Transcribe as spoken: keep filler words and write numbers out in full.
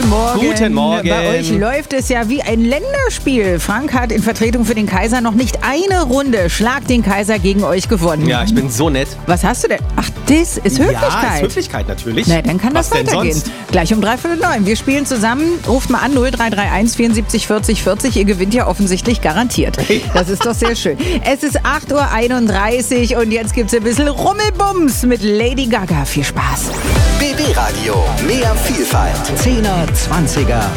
Guten Morgen. Guten Morgen. Bei euch läuft es ja wie ein Länderspiel. Frank hat in Vertretung für den Kaiser noch nicht eine Runde Schlag den Kaiser gegen euch gewonnen. Ja, ich bin so nett. Was hast du denn? Ach, das ist Höflichkeit. Ja, ist Höflichkeit natürlich. Na, dann kann Was das denn weitergehen. sonst? Gleich um dreiviertel neun. Wir spielen zusammen. Ruft mal an null drei drei eins vierundsiebzig vierzig vierzig. Ihr gewinnt ja offensichtlich garantiert. Das ist doch sehr schön. Es ist acht Uhr einunddreißig und jetzt gibt's ein bisschen Rummelbums mit Lady Gaga. Viel Spaß. B B Radio. Mehr Vielfalt. Zehner, Zwanziger